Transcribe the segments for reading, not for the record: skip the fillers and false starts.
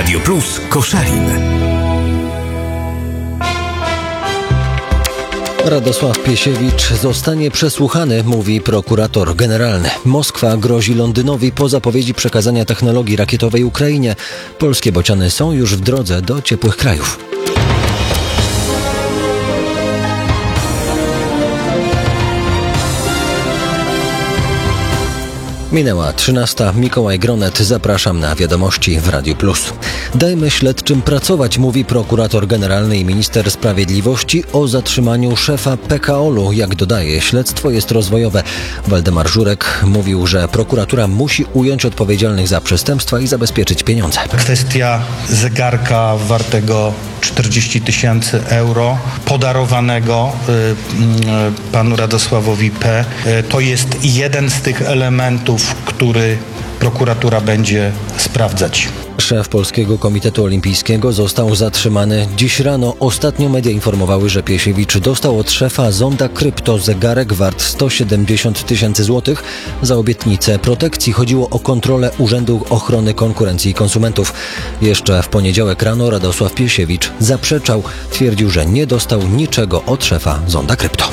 Radio Plus Koszalin. Radosław Piesiewicz zostanie przesłuchany, mówi prokurator generalny. Moskwa grozi Londynowi po zapowiedzi przekazania technologii rakietowej Ukrainie. Polskie bociany są już w drodze do ciepłych krajów. Minęła 13. Mikołaj Gronet. Zapraszam na wiadomości w Radiu Plus. Dajmy śledczym pracować, mówi prokurator generalny i minister sprawiedliwości o zatrzymaniu szefa PKOL-u. Jak dodaje, śledztwo jest rozwojowe. Waldemar Żurek mówił, że prokuratura musi ująć odpowiedzialnych za przestępstwa i zabezpieczyć pieniądze. Kwestia zegarka wartego 40 000 euro, podarowanego panu Radosławowi P. To jest jeden z tych elementów, który prokuratura będzie sprawdzać. Szef Polskiego Komitetu Olimpijskiego został zatrzymany dziś rano. Ostatnio media informowały, że Piesiewicz dostał od szefa Zonda Krypto zegarek wart 170 000 złotych. Za obietnicę protekcji chodziło o kontrolę Urzędu Ochrony Konkurencji i Konsumentów. Jeszcze w poniedziałek rano Radosław Piesiewicz zaprzeczał. Twierdził, że nie dostał niczego od szefa Zonda Krypto.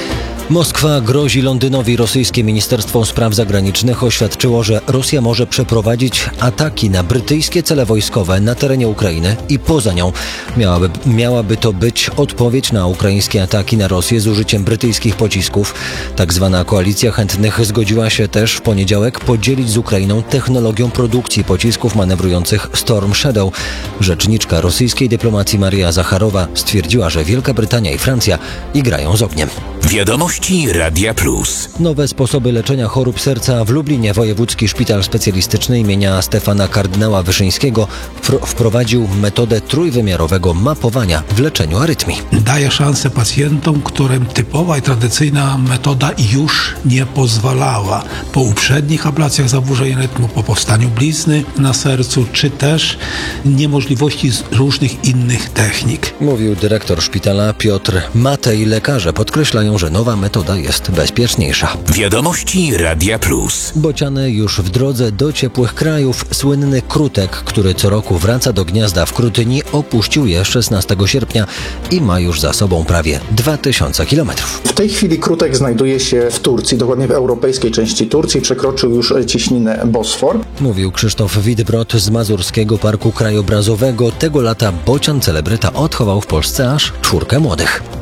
Moskwa grozi Londynowi. Rosyjskie Ministerstwo Spraw Zagranicznych oświadczyło, że Rosja może przeprowadzić ataki na brytyjskie cele wojskowe na terenie Ukrainy i poza nią. Miałaby to być odpowiedź na ukraińskie ataki na Rosję z użyciem brytyjskich pocisków. Tak zwana koalicja chętnych zgodziła się też w poniedziałek podzielić z Ukrainą technologią produkcji pocisków manewrujących Storm Shadow. Rzeczniczka rosyjskiej dyplomacji Maria Zacharowa stwierdziła, że Wielka Brytania i Francja igrają z ogniem. Wiadomości Radia Plus. Nowe sposoby leczenia chorób serca w Lublinie. Wojewódzki Szpital Specjalistyczny imienia Stefana Kardynała Wyszyńskiego wprowadził metodę trójwymiarowego mapowania w leczeniu arytmii. Daje szansę pacjentom, którym typowa i tradycyjna metoda już nie pozwalała. Po uprzednich ablacjach zaburzeń rytmu, po powstaniu blizny na sercu, czy też niemożliwości różnych innych technik. Mówił dyrektor szpitala Piotr Matej. Lekarze podkreślają, że nowa metoda jest bezpieczniejsza. Wiadomości Radia Plus. Bociany już w drodze do ciepłych krajów. Słynny krutek, który co roku wraca do gniazda w Krutyni, opuścił je 16 sierpnia i ma już za sobą prawie 2000 kilometrów. W tej chwili krutek znajduje się w Turcji, dokładnie w europejskiej części Turcji. Przekroczył już cieśninę Bosfor. Mówił Krzysztof Widbrod z Mazurskiego Parku Krajobrazowego. Tego lata bocian celebryta odchował w Polsce aż 4 młodych.